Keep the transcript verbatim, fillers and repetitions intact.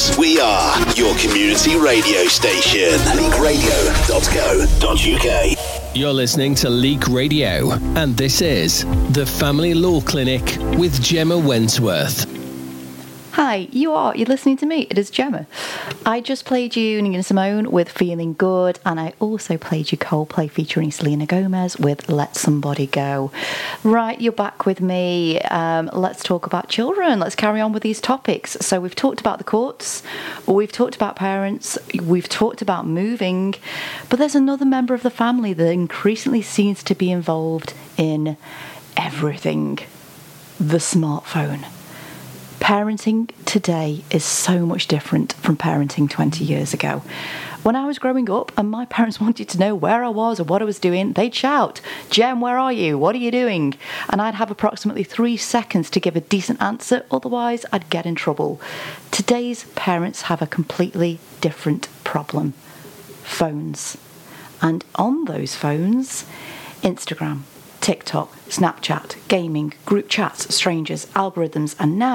Leeds. We are your community radio station. leak radio dot co dot uk. You're listening to Leak Radio, and this is the Family Law Clinic with Gemma Wentworth. Hi, you are. You're listening to me. It is Gemma. I just played you Nina Simone with Feeling Good, and I also played you Coldplay featuring Selena Gomez with Let Somebody Go. Right, you're back with me. Um, let's talk about children. Let's carry on with these topics. So we've talked about the courts, we've talked about parents, we've talked about moving, but there's another member of the family that increasingly seems to be involved in everything: the smartphone. Parenting today is so much different from parenting twenty years ago. When I was growing up and my parents wanted to know where I was or what I was doing, they'd shout, "Gem, where are you? What are you doing?" And I'd have approximately three seconds to give a decent answer, otherwise I'd get in trouble. Today's parents have a completely different problem: phones. And on those phones, Instagram, TikTok, Snapchat, gaming, group chats, strangers, algorithms, and now